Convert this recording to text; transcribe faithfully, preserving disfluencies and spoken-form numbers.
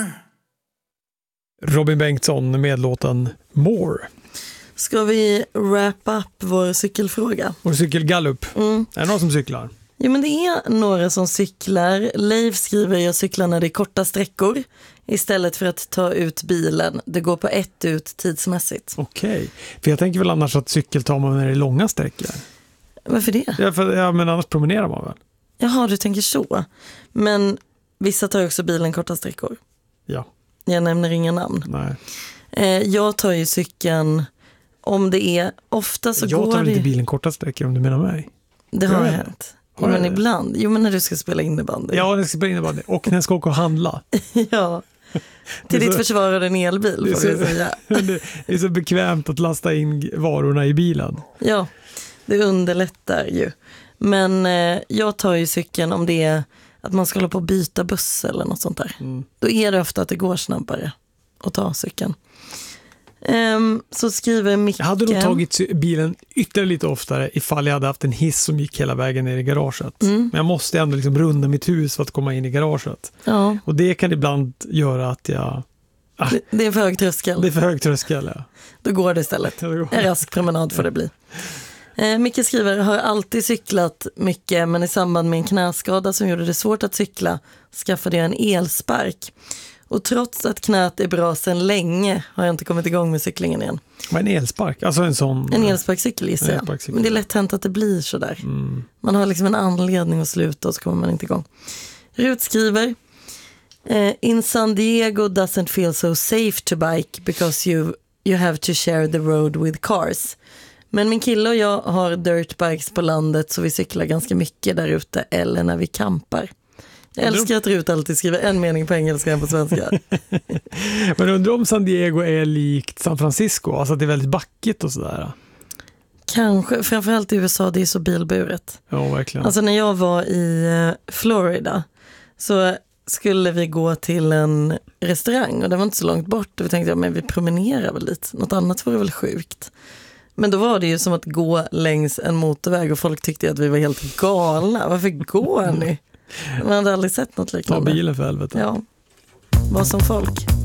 Robin Bengtsson med låten More. Ska vi wrap up vår cykelfråga? Och cykelgallup. Mm. Är det någon som cyklar? Jo, men det är några som cyklar. Leif skriver, jag cyklar när det är korta sträckor istället för att ta ut bilen. Det går på ett ut tidsmässigt. Okej, okay. För jag tänker väl annars att cykel tar man när det är långa sträckor. Varför det? Ja, för, ja, men annars promenerar man väl. Jaha, du tänker så. Men vissa tar också bilen korta sträckor. Ja. Jag nämner inga namn. Nej. Eh, jag tar ju cykeln om det är ofta så jag går det... Jag tar inte bilen korta sträckor om du menar mig. Det har hänt. Jo, men ibland. Jo, men när du ska spela innebandy. Ja, när jag ska spela innebandy. Och när jag ska åka och handla. Ja. Till ditt så, försvar av en elbil, det, får så, vi säga. det, det är så bekvämt att lasta in varorna i bilen. Ja, det underlättar ju. Men eh, jag tar ju cykeln om det är att man ska hålla på att byta buss eller något sånt där. Mm. Då är det ofta att det går snabbare att ta cykeln. Um, så skriver Micke... Jag hade nog tagit bilen ytterligare lite oftare ifall jag hade haft en hiss som gick hela vägen ner i garaget. Mm. Men jag måste ändå liksom runda mitt hus för att komma in i garaget. Ja. Och det kan ibland göra att jag... Ah, det, det är för hög tröskel. Det är för hög tröskel, ja. Då går det istället. En rask promenad får det bli. Eh, Micke skriver, har alltid cyklat mycket, men i samband med en knäskada som gjorde det svårt att cykla skaffade jag en elspark. Och trots att knät är bra sedan länge har jag inte kommit igång med cyklingen igen. Men en elspark? Alltså en sån... En elsparkcykel gissar jag. Men det är lätt hänt att det blir så där. Mm. Man har liksom en anledning att sluta och så kommer man inte igång. Rut skriver, eh, in San Diego doesn't feel so safe to bike because you, you have to share the road with cars. Men min kille och jag har dirtbikes på landet så vi cyklar ganska mycket där ute eller när vi campar. Jag älskar att Rut alltid skriver en mening på engelska än på svenska. Men undrar om San Diego är likt San Francisco? Alltså att det är väldigt backigt och sådär. Kanske, framförallt i U S A, det är så bilburet. Ja, verkligen. Alltså när jag var i Florida så skulle vi gå till en restaurang och det var inte så långt bort. Och vi tänkte, ja, men vi promenerar väl lite. Något annat vore väl sjukt. Men då var det ju som att gå längs en motorväg och folk tyckte att vi var helt galna. Varför går ni? Man hade aldrig sett något liknande. Ta bilen för helvete. Ja, var som folk.